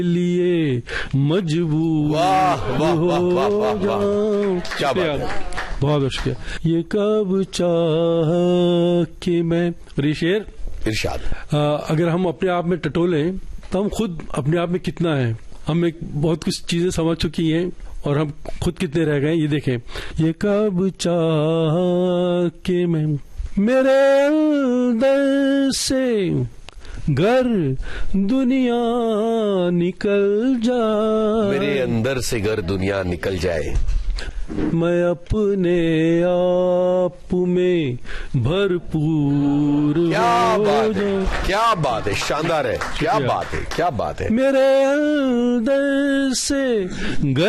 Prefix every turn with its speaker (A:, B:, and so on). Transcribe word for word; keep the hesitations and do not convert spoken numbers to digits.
A: लिए मजबूर हो जाऊं।
B: क्या बात है,
A: बहुत बहुत शुक्रिया। ये कब चाह कि मैं, और ये शेर
B: इरशाद।
A: अगर हम अपने आप में टटोलें तो हम खुद अपने आप में कितना है, हम एक बहुत कुछ चीजें समझ चुकी हैं और हम खुद कितने रह गए। ये देखें, ये कब चाह कि मैं मेरे अंदर से घर दुनिया निकल जाए,
B: मेरे अंदर से घर दुनिया निकल जाए,
A: मैं अपने आप में भरपूर।
B: क्या बात है, क्या बात है, शानदार है, क्या बात है, क्या बात है।
A: मेरे अंदर से